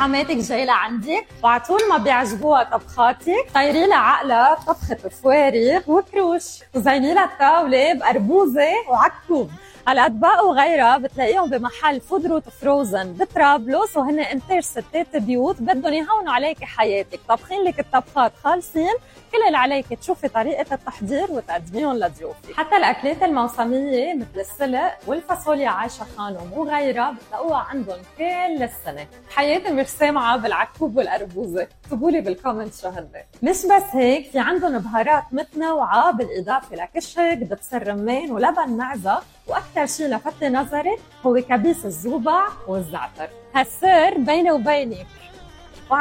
حماتك جاي لعندك وعطول ما بيعجبوها طبخاتك، طيري لها عقلها بطبخة فوارغ وكروش وزيني لها الطاولة بقربوزة وعكوب. هالأطباق وغيرها بتلاقيهم بمحل فود روت فروزن بطرابلس، وهن انتاج ستات بيوت بدهم يهونوا عليكي حياتك، طبخين لك الطبخات خالصين، كل اللي عليك تشوفي طريقة التحضير وتقدميهم لضيوفك. حتى الأكلات الموسمية مثل السلق والفاصوليا عايشة خانم وغيرها بتلاقوها عندهم كل السنة. حياتي مش سامعة بالعكوب والقربوزة، اكتبولي بالكومنت شو هن. مش بس هيك، في عندهم بهارات متنوعة بالإضافة لكشك دبس الرمان ولبن معزة، وأكثر شيء لفت نظري هو كبيس الزوبع والزعتر. هالسر بيني وبينك